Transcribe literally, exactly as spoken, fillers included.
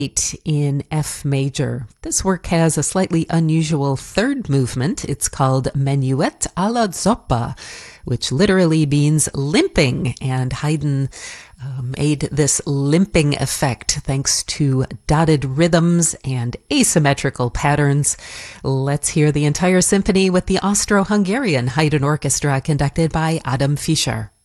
in F major. This work has a slightly unusual third movement. It's called Menuet alla zoppa, which literally means limping, and Haydn um, made this limping effect thanks to dotted rhythms and asymmetrical patterns. Let's hear the entire symphony with the Austro-Hungarian Haydn Orchestra conducted by Adam Fischer.